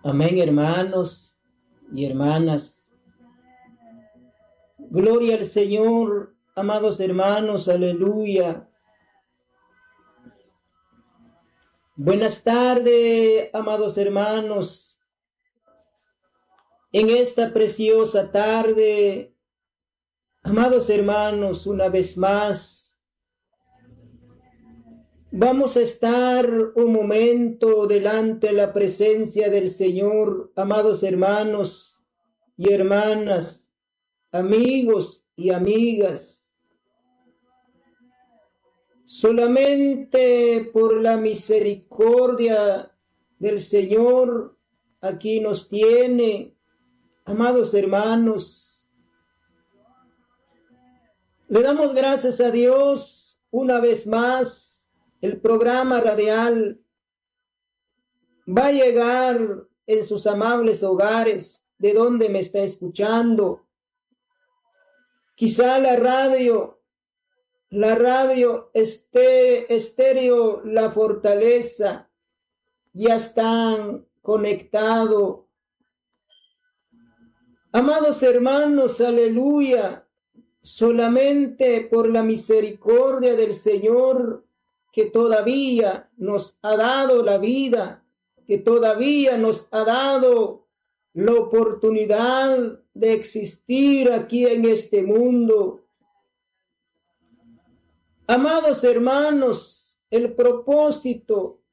Amén, hermanos y hermanas. Gloria al Señor, amados hermanos, aleluya. Buenas tardes, amados hermanos. En esta preciosa tarde, amados hermanos, una vez más, vamos a estar un momento delante de la presencia del Señor, amados hermanos y hermanas, amigos y amigas. Solamente por la misericordia del Señor aquí nos tiene, amados hermanos. Le damos gracias a Dios una vez más. El programa radial va a llegar en sus amables hogares, de donde me está escuchando. Quizá la radio estéreo La Fortaleza, ya están conectados. Amados hermanos, aleluya, solamente por la misericordia del Señor, que todavía nos ha dado la vida, que todavía nos ha dado la oportunidad de existir aquí en este mundo. Amados hermanos, el propósito,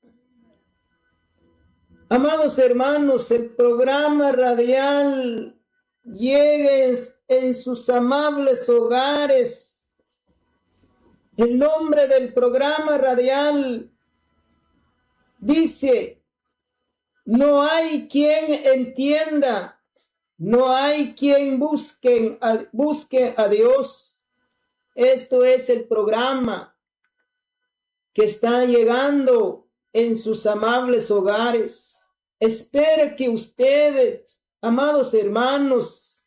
amados hermanos, el programa radial llegue en sus amables hogares. El nombre del programa radial dice: no hay quien entienda, no hay quien busque a Dios. Esto es el programa que está llegando en sus amables hogares. Espero que ustedes, amados hermanos,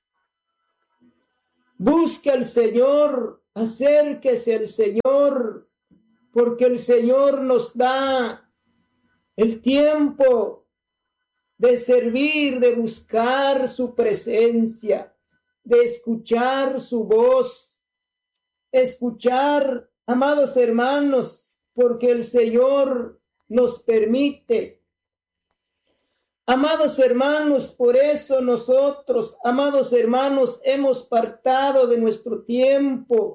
busquen al Señor. Acérquese al Señor, porque el Señor nos da el tiempo de servir, de buscar su presencia, de escuchar su voz, escuchar, amados hermanos, porque el Señor nos permite. Amados hermanos, por eso nosotros, amados hermanos, hemos apartado de nuestro tiempo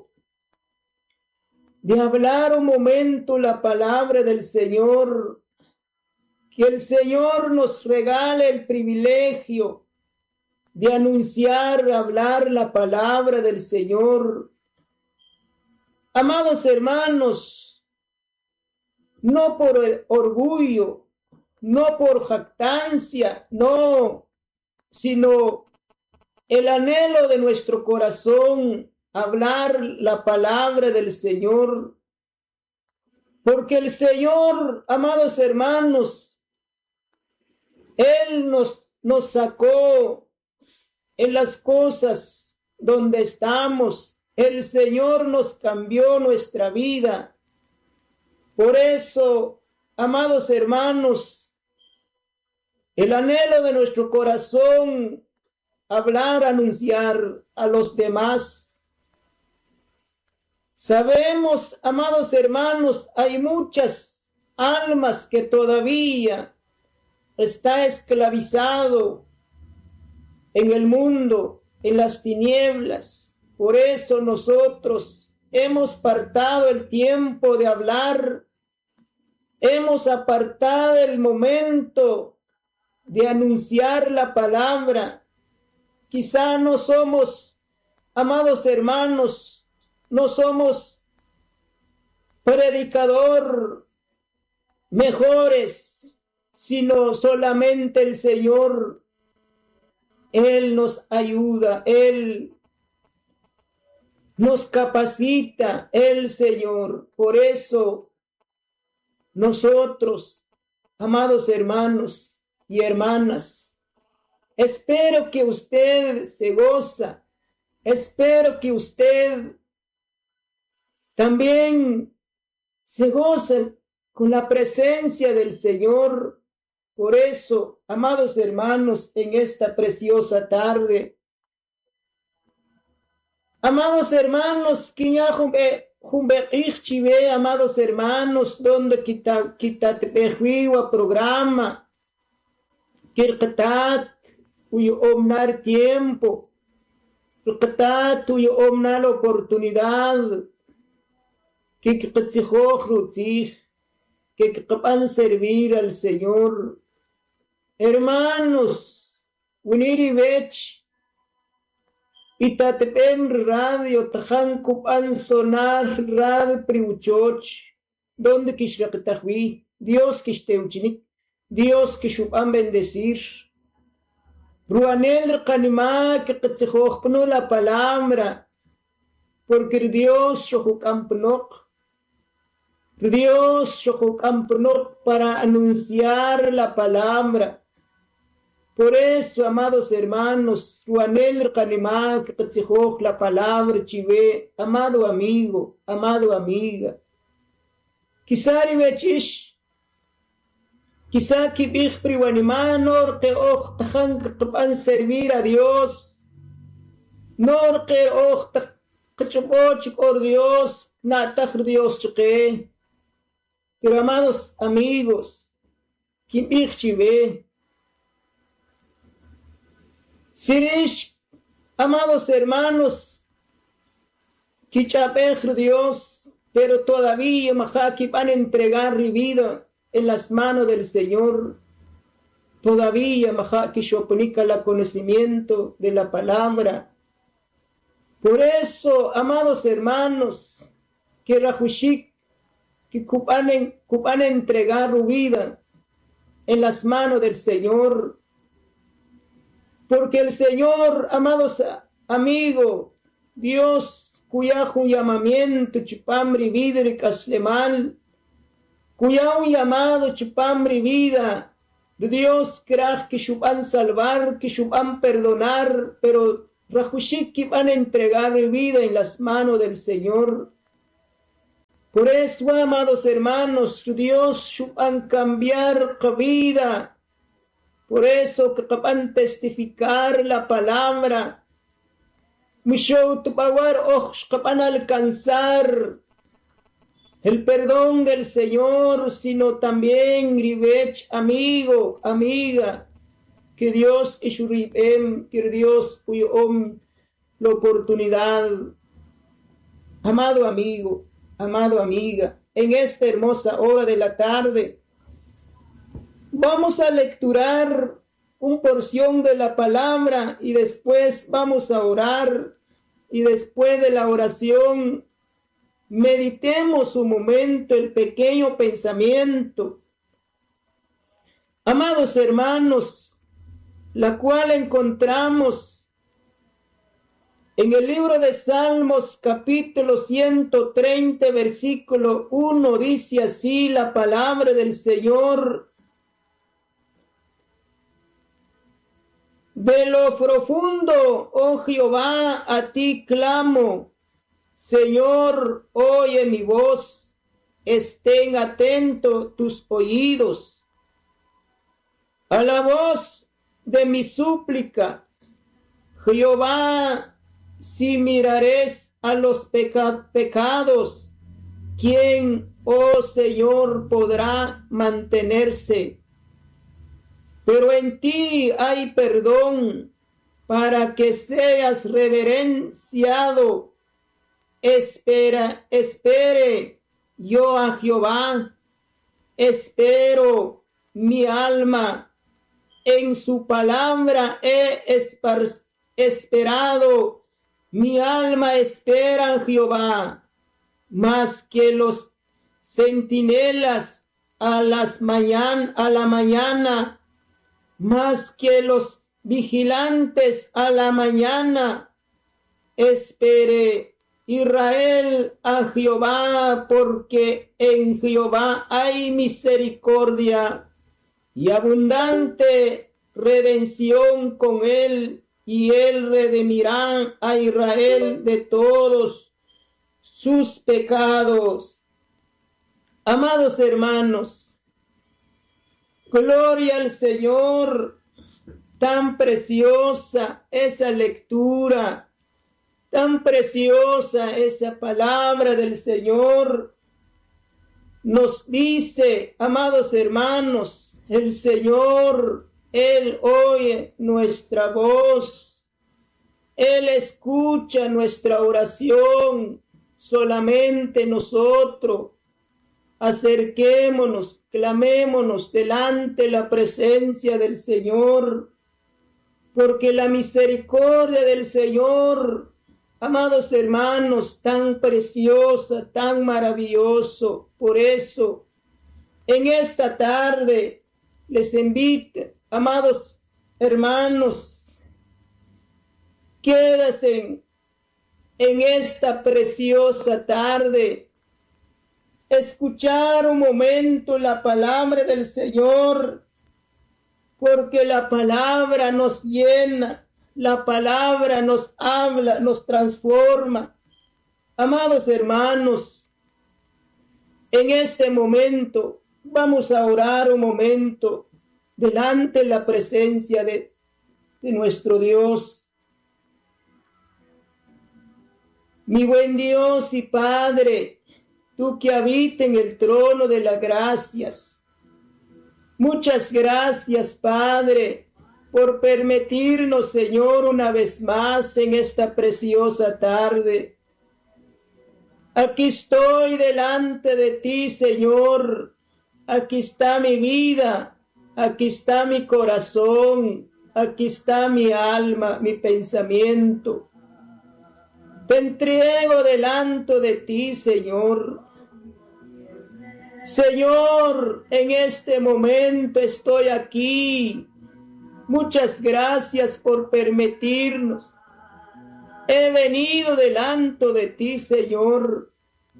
de hablar un momento la palabra del Señor, que el Señor nos regale el privilegio de anunciar, hablar la palabra del Señor. Amados hermanos, no por orgullo, no por jactancia, no, sino el anhelo de nuestro corazón, hablar la palabra del Señor, porque el Señor, amados hermanos, Él nos sacó en las cosas donde estamos. El Señor nos cambió nuestra vida. Por eso, amados hermanos, el anhelo de nuestro corazón, hablar, anunciar a los demás. Sabemos, amados hermanos, hay muchas almas que todavía está esclavizado en el mundo, en las tinieblas. Por eso nosotros hemos apartado el tiempo de hablar, hemos apartado el momento de anunciar la palabra. Quizá no somos, amados hermanos, no somos predicador mejores, sino solamente el Señor. Él nos ayuda, Él nos capacita, el Señor. Por eso nosotros, amados hermanos y hermanas, espero que usted se goza, espero que usted también se goce con la presencia del Señor, Por eso, amados hermanos, en esta preciosa tarde, amados hermanos, amados hermanos, donde quita programa, kirkatat, uyo omnar tiempo, kirkatat, uyo omnar oportunidad, que capan servir al Señor. Hermanos, uniri vech, itatepem radio, tajan cupan sonar radio priuchoch, donde quishrakatahwi, Dios quishteuchinik, Dios quishupan bendecir. Ruanel canima que no la palabra, porque Dios shohukampunok, Dios shohukampunok para anunciar la palabra. Por eso, amados hermanos, Ruanel canima que la palabra chive, amado amigo, amado amiga. Quizá ribechish, quizá kibich priwanima nor que tajan que servir a Dios, nor que kachupoch por Dios, nataj Dios choque. Pero amados amigos, kibich chive, sirish, amados hermanos, kichapej Dios, pero todavía majaki van a entregar mi vida en las manos del Señor. Todavía majaki shoponika el conocimiento de la palabra. Por eso, amados hermanos, que Rahushik, que cupan entregar su vida en las manos del Señor. Porque el Señor, amados amigos, Dios, cuya llamamiento, chupamri vida y caslemal, cuya un llamado, chupamri vida, Dios crea que chupan salvar, que chupan perdonar, pero Rahushik que van a entregar vida en las manos del Señor. Por eso, amados hermanos, Dios chupan cambiar vida. Por eso que capan testificar la palabra. Misho tupawar capan alcanzar el perdón del Señor, sino también ribech, amigo, amiga, que Dios ishuribem, que Dios uyom la oportunidad. Amado amigo, amado amiga, en esta hermosa hora de la tarde, vamos a lecturar una porción de la palabra y después vamos a orar, y después de la oración meditemos un momento el pequeño pensamiento. Amados hermanos, la cual encontramos en el libro de Salmos capítulo 130 versículo 1, dice así la palabra del Señor: de lo profundo, oh Jehová, a ti clamo. Señor, oye mi voz, estén atentos tus oídos a la voz de mi súplica. Jehová, si mirares a los pecados, ¿quién, oh Señor, podrá mantenerse? Pero en ti hay perdón para que seas reverenciado. Espere yo a Jehová, espero mi alma, en su palabra he esperado, mi alma espera en Jehová, más que los centinelas a la mañana, más que los vigilantes a la mañana. Espere Israel a Jehová, porque en Jehová hay misericordia y abundante redención con él, y él redimirá a Israel de todos sus pecados. Amados hermanos, Gloria al Señor. Tan preciosa esa lectura, tan preciosa esa palabra del Señor. Nos dice, amados hermanos, el Señor, Él oye nuestra voz, Él escucha nuestra oración. Solamente nosotros acerquémonos, clamémonos delante de la presencia del Señor, porque la misericordia del Señor, amados hermanos, tan preciosa, tan maravilloso. Por eso, en esta tarde, les invito, amados hermanos, quédense en esta preciosa tarde, escuchar un momento la palabra del Señor, porque la palabra nos llena, la palabra nos habla, nos transforma. Amados hermanos, en este momento vamos a orar un momento delante de la presencia de nuestro Dios. Mi buen Dios y Padre, tú que habitas en el trono de las gracias, muchas gracias, Padre, por permitirnos, Señor, una vez más en esta preciosa tarde. Aquí estoy delante de ti, Señor. Aquí está mi vida, aquí está mi corazón, aquí está mi alma, mi pensamiento. Te entrego delante de ti, Señor. Señor, en este momento estoy aquí. Muchas gracias por permitirnos. He venido delante de ti, Señor,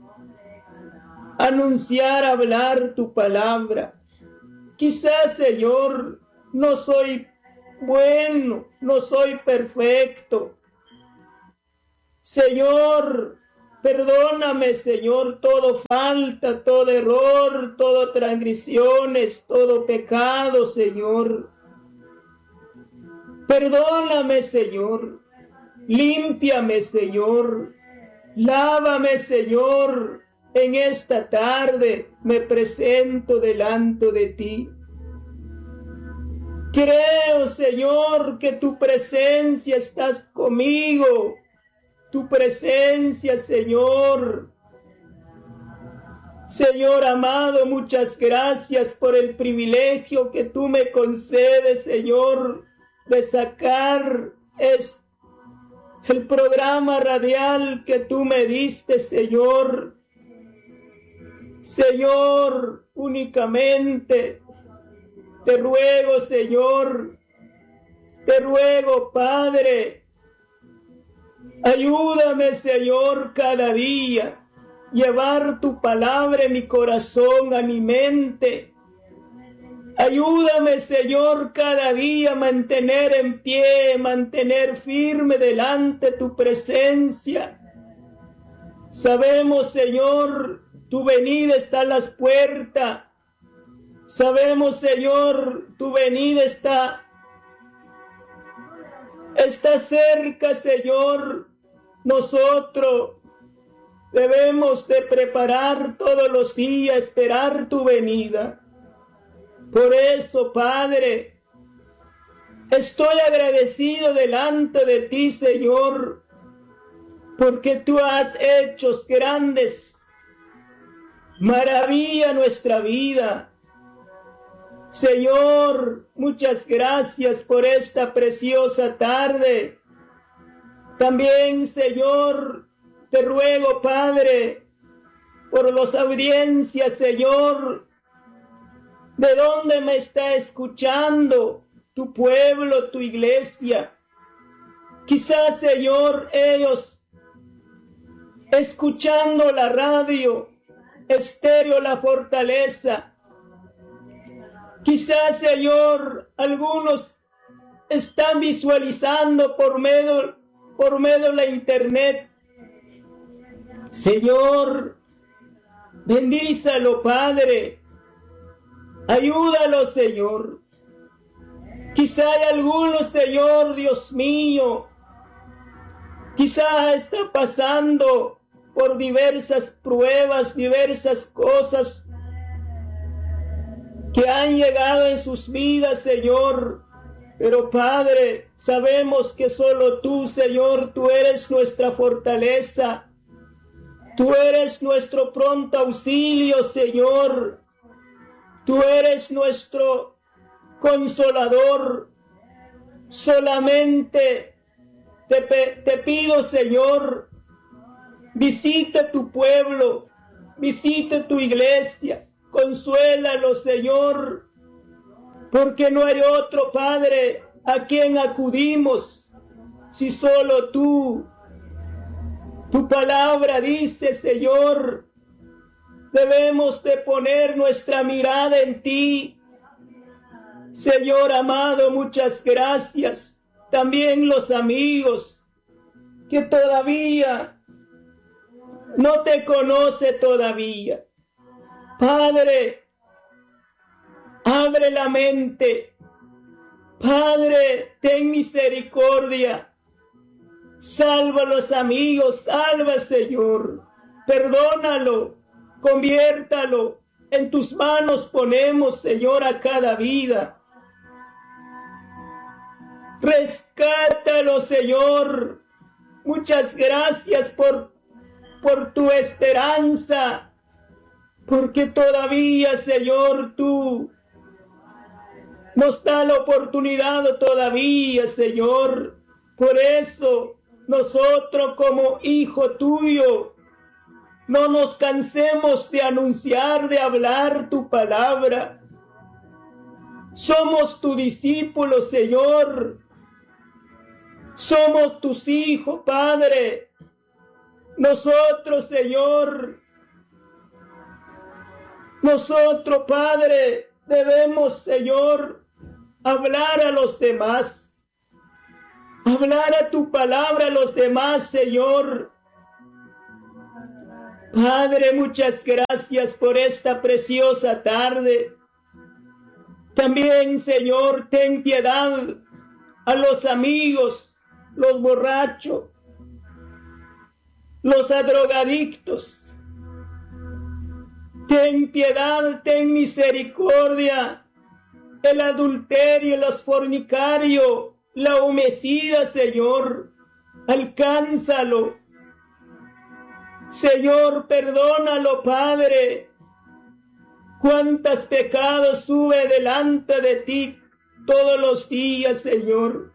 anunciar, hablar tu palabra. Quizás, Señor, no soy bueno, no soy perfecto. Señor, perdóname, Señor, todo falta, todo error, todo transgresiones, todo pecado, Señor. Perdóname, Señor. Límpiame, Señor. Lávame, Señor. En esta tarde me presento delante de ti. Creo, Señor, que tu presencia estás conmigo. Tu presencia, Señor. Señor amado, muchas gracias por el privilegio que tú me concedes, Señor, de sacar el programa radial que tú me diste, Señor. Señor, únicamente te ruego, Señor, te ruego, Padre, ayúdame, Señor, cada día, llevar tu palabra en mi corazón, a mi mente. Ayúdame, Señor, cada día a mantener en pie, mantener firme delante de tu presencia. Sabemos, Señor, tu venida está a las puertas. Sabemos, Señor, tu venida está cerca, Señor. Nosotros debemos de preparar todos los días, esperar tu venida. Por eso, Padre, estoy agradecido delante de ti, Señor, porque tú has hecho grandes maravillas en nuestra vida. Señor, muchas gracias por esta preciosa tarde. También, Señor, te ruego, Padre, por las audiencias, Señor, de dónde me está escuchando tu pueblo, tu iglesia. Quizás, Señor, ellos escuchando la radio, Estéreo La Fortaleza. Quizás, Señor, algunos están visualizando por medio de la internet. Señor, bendízalo, Padre. Ayúdalo, Señor. Quizá hay algunos, Señor, Dios mío, quizá está pasando por diversas pruebas, diversas cosas que han llegado en sus vidas, Señor. Pero Padre, sabemos que solo tú, Señor, tú eres nuestra fortaleza. Tú eres nuestro pronto auxilio, Señor. Tú eres nuestro consolador. Solamente te pido, Señor, visita tu pueblo, visita tu iglesia, consuélalo, Señor, porque no hay otro, Padre, a quien acudimos, si solo tú. Tu palabra dice, Señor, debemos de poner nuestra mirada en ti. Señor amado, muchas gracias. También los amigos que todavía no te conoce todavía. Padre, abre la mente. Padre, ten misericordia. Salva a los amigos, salva, Señor. Perdónalo, conviértalo. En tus manos ponemos, Señor, a cada vida. Rescátalo, Señor. Muchas gracias por tu esperanza, porque todavía, Señor, tú nos da la oportunidad todavía, Señor. Por eso nosotros como hijo tuyo no nos cansemos de anunciar, de hablar tu palabra. Somos tu discípulo, Señor. Somos tus hijos, Padre. Nosotros, Señor, nosotros, Padre, debemos, Señor, hablar a los demás. Hablar a tu palabra a los demás, Señor. Padre, muchas gracias por esta preciosa tarde. También, Señor, ten piedad a los amigos, los borrachos, los drogadictos. Ten piedad, ten misericordia. El adulterio, los fornicarios, la homicida, Señor, alcánzalo. Señor, perdónalo, Padre. Cuántos pecados sube delante de ti todos los días, Señor.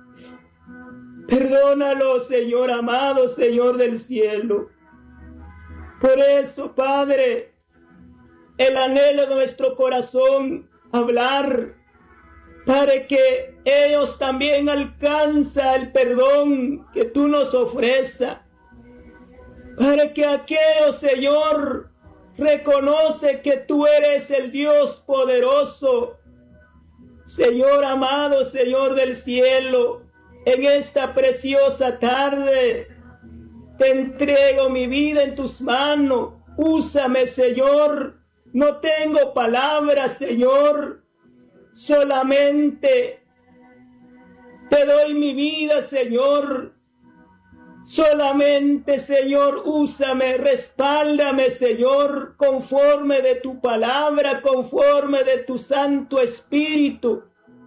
Perdónalo, Señor amado, Señor del cielo. Por eso, Padre, el anhelo de nuestro corazón, hablar, para que ellos también alcancen el perdón que tú nos ofreces. Para que aquellos, Señor, reconoce que tú eres el Dios poderoso. Señor amado, Señor del cielo, en esta preciosa tarde, te entrego mi vida en tus manos. Úsame, Señor. No tengo palabras, Señor. Solamente te doy mi vida, Señor. Solamente, Señor, úsame, respáldame, Señor, conforme de tu palabra, conforme de tu Santo Espíritu.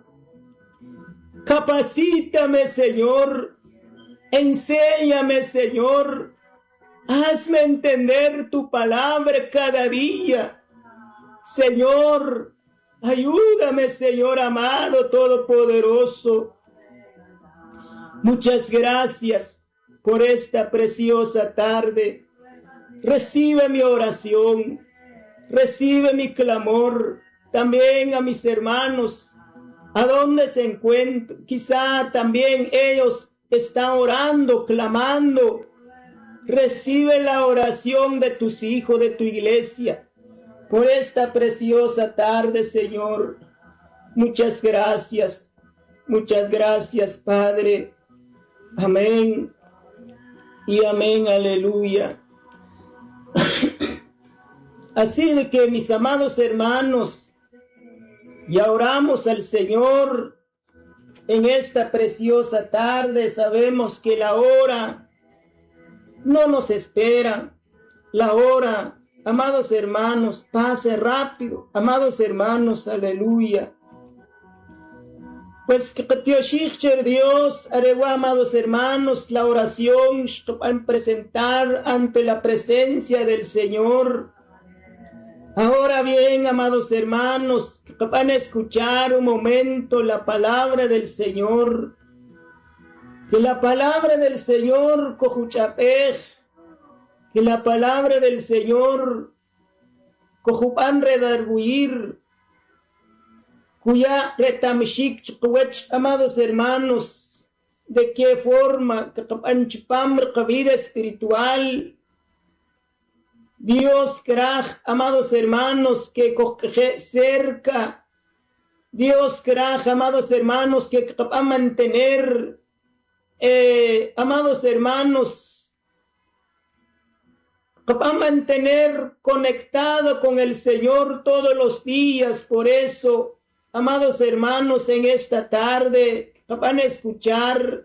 Capacítame, Señor. Enséñame, Señor. Hazme entender tu palabra cada día. Señor, ayúdame, Señor amado, todopoderoso. Muchas gracias por esta preciosa tarde. Recibe mi oración, recibe mi clamor, también a mis hermanos, a donde se encuentran. Quizá también ellos están orando, clamando. Recibe la oración de tus hijos, de tu iglesia, por esta preciosa tarde, Señor. Muchas gracias, Padre. Amén y amén, aleluya. Así de que, mis amados hermanos, Y oramos al Señor en esta preciosa tarde. Sabemos que la hora no nos espera. La hora, amados hermanos, pase rápido. Amados hermanos, aleluya. Pues que Dios, amados hermanos, la oración van a presentar ante la presencia del Señor. Ahora bien, amados hermanos, que van a escuchar un momento la palabra del Señor. Que la palabra del Señor, cojuchapej, que la palabra del Señor, cojupan redarguir, cuya retamshik chquwech, amados hermanos, de qué forma que vida espiritual. Dios kraj, amados hermanos, que coge cerca. Dios kraj, amados hermanos, que va a mantener, amados hermanos, va a mantener conectado con el Señor todos los días. Por eso, amados hermanos, en esta tarde van a escuchar,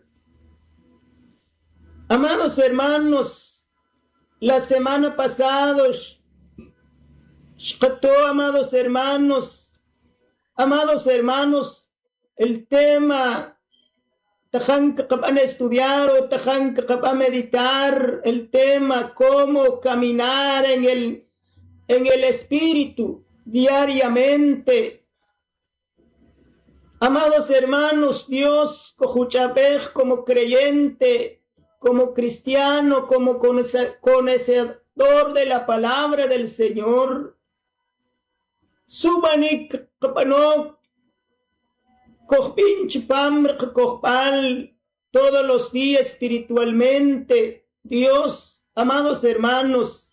amados hermanos, la semana pasada, amados hermanos, el tema tajan que van a estudiar o tajan que van a meditar, el tema cómo caminar en el espíritu diariamente. Amados hermanos, Dios, cojuchapej, como creyente, como cristiano, como conocedor de la palabra del Señor, subanik kapano kohpinchipam kohpal todos los días espiritualmente. Dios, amados hermanos,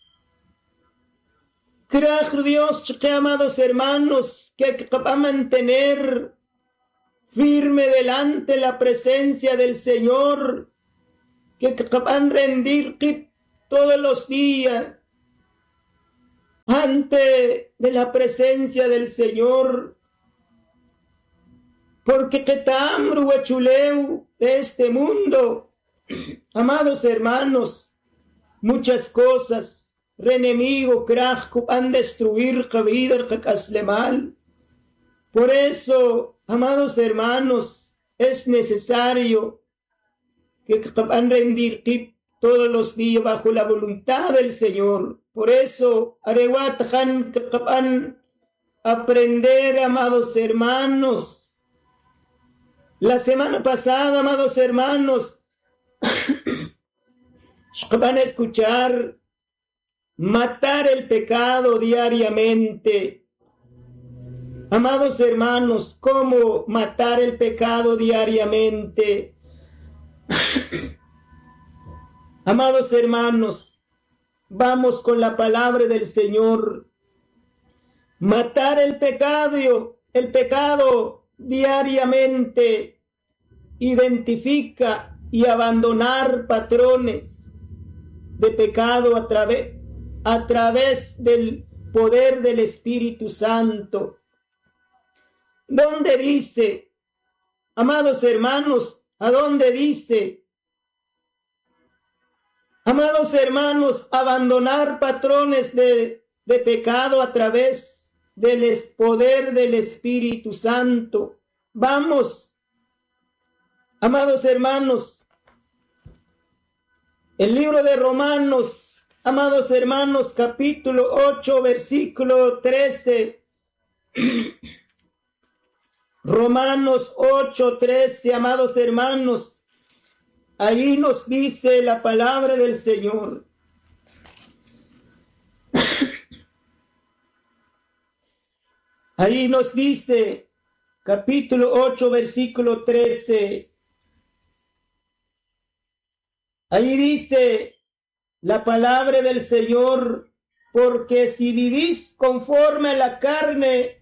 craj Dios, amados hermanos, que va a mantener firme delante la presencia del Señor, que van a rendir todos los días ante de la presencia del Señor, porque que tam ruechuleu de este mundo, amados hermanos, muchas cosas, renemigo, kraj, van a destruir vida, mal. Por eso, amados hermanos, es necesario que van a rendir todos los días bajo la voluntad del Señor. Por eso, arewatajan que van a aprender, amados hermanos. La semana pasada, amados hermanos, van a escuchar matar el pecado diariamente. Amados hermanos, ¿cómo matar el pecado diariamente? Amados hermanos, vamos con la palabra del Señor. Matar el pecado diariamente identifica y abandonar patrones de pecado a través del poder del Espíritu Santo. ¿Dónde dice, amados hermanos, a dónde dice, amados hermanos, abandonar patrones de pecado a través del poder del Espíritu Santo? Vamos, amados hermanos, el libro de Romanos, amados hermanos, capítulo 8, versículo 13. Romanos 8, 13, amados hermanos, ahí nos dice la palabra del Señor. Ahí nos dice, capítulo 8, versículo 13. Ahí dice la palabra del Señor, porque si vivís conforme a la carne,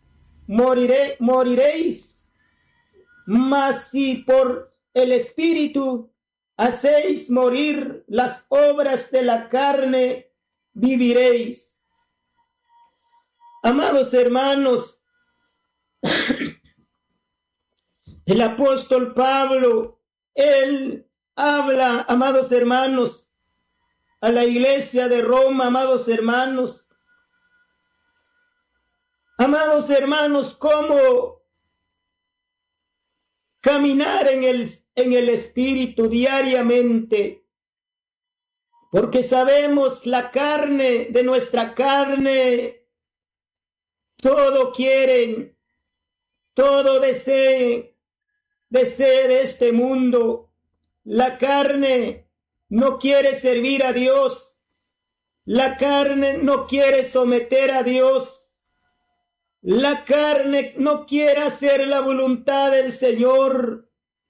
moriréis, mas si por el Espíritu hacéis morir las obras de la carne, viviréis. Amados hermanos, El apóstol Pablo, él habla, amados hermanos, a la iglesia de Roma, amados hermanos, cómo caminar en el Espíritu diariamente, porque sabemos la carne, de nuestra carne, todo quieren, todo desee de este mundo. La carne no quiere servir a Dios. La carne no quiere someter a Dios. La carne no quiere hacer la voluntad del Señor.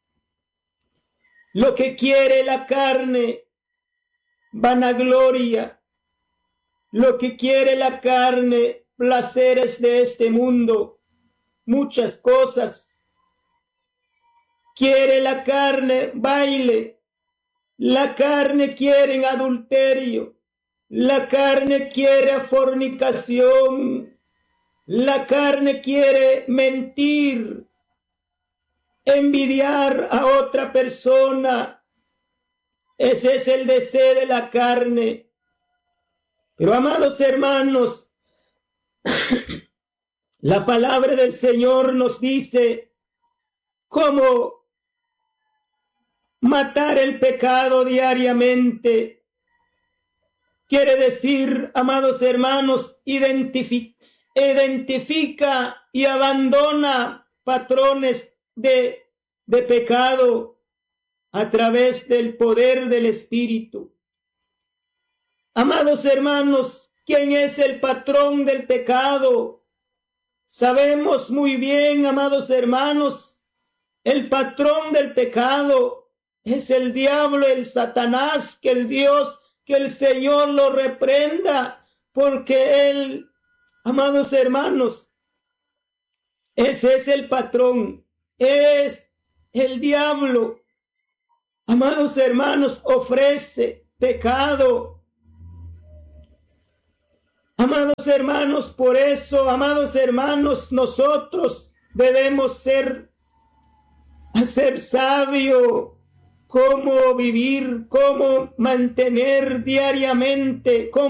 Lo que quiere la carne, vanagloria. Lo que quiere la carne, placeres de este mundo, muchas cosas. Quiere la carne baile, la carne quiere adulterio, la carne quiere fornicación, la carne quiere mentir, envidiar a otra persona. Ese es el deseo de la carne. Pero amados hermanos, la palabra del Señor nos dice cómo matar el pecado diariamente. Quiere decir, amados hermanos, identifica y abandona patrones de pecado a través del poder del Espíritu. Amados hermanos, ¿quién es el patrón del pecado? Sabemos muy bien, amados hermanos, el patrón del pecado es el diablo, el Satanás, que el Señor lo reprenda, porque él, amados hermanos, ese es el patrón, es el diablo. Amados hermanos, ofrece pecado. Amados hermanos, por eso, amados hermanos, nosotros debemos ser sabios. Cómo vivir, cómo mantener diariamente, cómo